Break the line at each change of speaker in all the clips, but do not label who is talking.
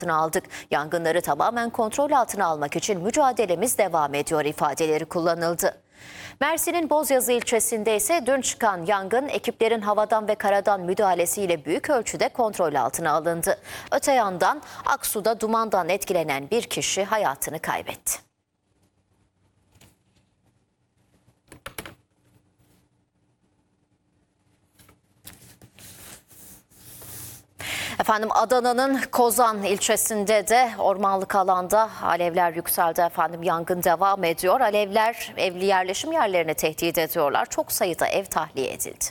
aldık. Yangınları tamamen kontrol altına almak için mücadelemiz devam ediyor ifadeleri kullanıldı. Mersin'in Bozyazı ilçesinde ise dün çıkan yangın ekiplerin havadan ve karadan müdahalesiyle büyük ölçüde kontrol altına alındı. Öte yandan Aksu'da dumandan etkilenen bir kişi hayatını kaybetti. Efendim Adana'nın Kozan ilçesinde de ormanlık alanda alevler yükseldi efendim. Yangın devam ediyor. Alevler evli yerleşim yerlerini tehdit ediyorlar. Çok sayıda ev tahliye edildi.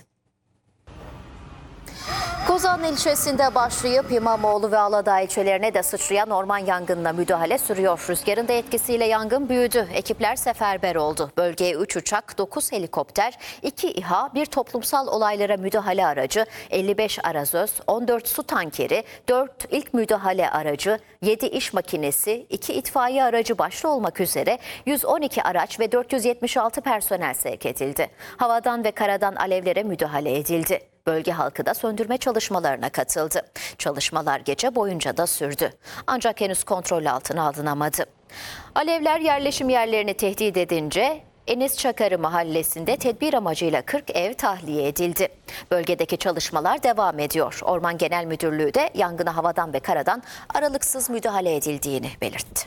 Kozan ilçesinde başlayıp İmamoğlu ve Aladağ ilçelerine de sıçrayan orman yangınına müdahale sürüyor. Rüzgarın da etkisiyle yangın büyüdü. Ekipler seferber oldu. Bölgeye 3 uçak, 9 helikopter, 2 İHA, 1 toplumsal olaylara müdahale aracı, 55 arazöz, 14 su tankeri, 4 ilk müdahale aracı, 7 iş makinesi, 2 itfaiye aracı başta olmak üzere 112 araç ve 476 personel sevk edildi. Havadan ve karadan alevlere müdahale edildi. Bölge halkı da söndürme çalışmalarına katıldı. Çalışmalar gece boyunca da sürdü. Ancak henüz kontrol altına alınamadı. Alevler yerleşim yerlerini tehdit edince Enes Çakarı mahallesinde tedbir amacıyla 40 ev tahliye edildi. Bölgedeki çalışmalar devam ediyor. Orman Genel Müdürlüğü de yangına havadan ve karadan aralıksız müdahale edildiğini belirtti.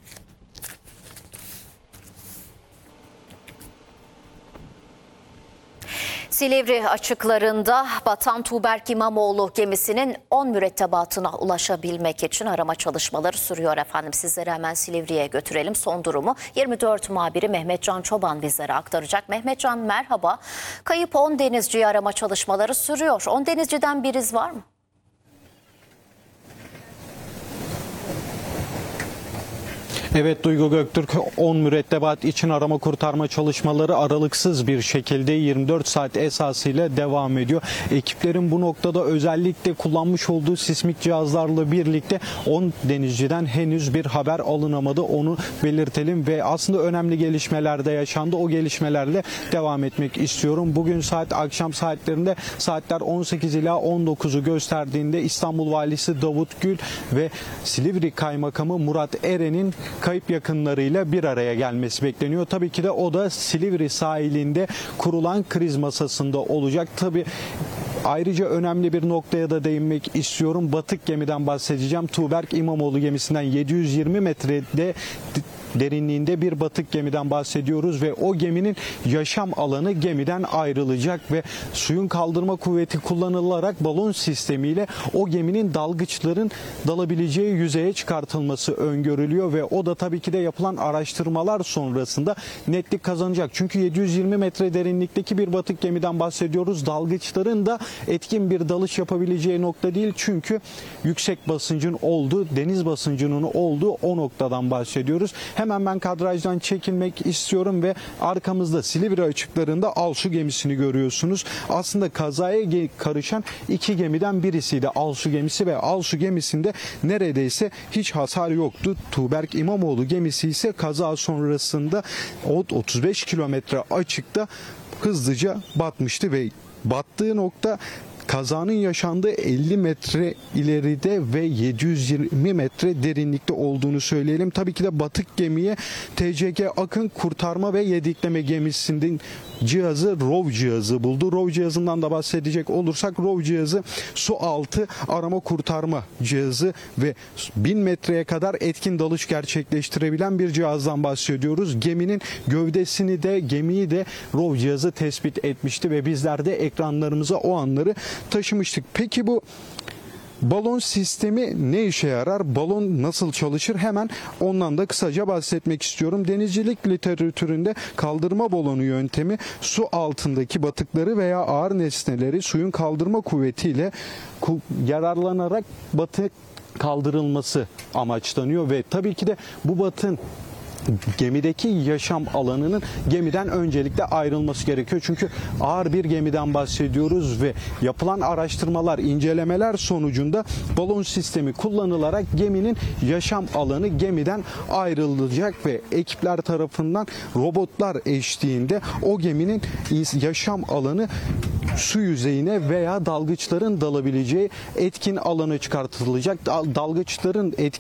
Silivri açıklarında batan Tuğberk İmamoğlu gemisinin 10 mürettebatına ulaşabilmek için arama çalışmaları sürüyor efendim. Sizleri hemen Silivri'ye götürelim. Son durumu 24 muhabiri Mehmetcan Çoban bizlere aktaracak. Mehmetcan merhaba. Kayıp 10 denizciyi arama çalışmaları sürüyor. 10 denizciden bir iz var mı?
Evet Duygu Göktürk, 10 mürettebat için arama kurtarma çalışmaları aralıksız bir şekilde 24 saat esasıyla devam ediyor. Ekiplerin bu noktada özellikle kullanmış olduğu sismik cihazlarla birlikte 10 denizciden henüz bir haber alınamadı. Onu belirtelim ve aslında önemli gelişmeler de yaşandı. O gelişmelerle devam etmek istiyorum. Bugün akşam saatlerinde saatler 18 ila 19'u gösterdiğinde İstanbul Valisi Davut Gül ve Silivri Kaymakamı Murat Eren'in kayıp yakınlarıyla bir araya gelmesi bekleniyor. Tabii ki de o da Silivri sahilinde kurulan kriz masasında olacak. Tabii ayrıca önemli bir noktaya da değinmek istiyorum. Batık gemiden bahsedeceğim. Tuğberk İmamoğlu gemisinden 720 metrede derinliğinde bir batık gemiden bahsediyoruz ve o geminin yaşam alanı gemiden ayrılacak ve suyun kaldırma kuvveti kullanılarak balon sistemiyle o geminin dalgıçların dalabileceği yüzeye çıkartılması öngörülüyor ve o da tabii ki de yapılan araştırmalar sonrasında netlik kazanacak. Çünkü 720 metre derinlikteki bir batık gemiden bahsediyoruz. Dalgıçların da etkin bir dalış yapabileceği nokta değil. Çünkü yüksek basıncın olduğu, deniz basıncının olduğu o noktadan bahsediyoruz. Hemen ben kadrajdan çekilmek istiyorum ve arkamızda Silivri açıklarında Alsu gemisini görüyorsunuz. Aslında kazaya karışan iki gemiden birisiydi Alsu gemisi ve Alsu gemisinde neredeyse hiç hasar yoktu. Tuğberk İmamoğlu gemisi ise kaza sonrasında 35 kilometre açıkta hızlıca batmıştı ve battığı nokta kazanın yaşandığı 50 metre ileride ve 720 metre derinlikte olduğunu söyleyelim. Tabii ki de batık gemiye TCG Akın kurtarma ve yedikleme gemisinin cihazı ROV cihazı buldu. ROV cihazından da bahsedecek olursak ROV cihazı su altı arama kurtarma cihazı ve 1000 metreye kadar etkin dalış gerçekleştirebilen bir cihazdan bahsediyoruz. Geminin gövdesini de gemiyi de ROV cihazı tespit etmişti ve bizler de ekranlarımıza o anları taşımıştık. Peki bu balon sistemi ne işe yarar? Balon nasıl çalışır? Hemen ondan da kısaca bahsetmek istiyorum. Denizcilik literatüründe kaldırma balonu yöntemi su altındaki batıkları veya ağır nesneleri suyun kaldırma kuvvetiyle yararlanarak batık kaldırılması amaçlanıyor ve tabii ki de bu batın gemideki yaşam alanının gemiden öncelikle ayrılması gerekiyor. Çünkü ağır bir gemiden bahsediyoruz ve yapılan araştırmalar, incelemeler sonucunda balon sistemi kullanılarak geminin yaşam alanı gemiden ayrılacak ve ekipler tarafından robotlar eşliğinde o geminin yaşam alanı su yüzeyine veya dalgıçların dalabileceği etkin alana çıkartılacak. Dalgıçların etkin